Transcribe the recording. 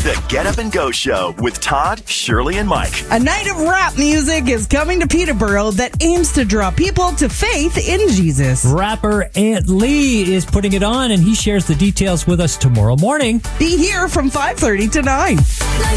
The Get Up and Go Show with Todd, Shirley, and Mike. A night of rap music is coming to Peterborough that aims to draw people to faith in Jesus. Rapper Ant Lee is putting it on, and he shares the details with us tomorrow morning. Be here from 5:30 to 9.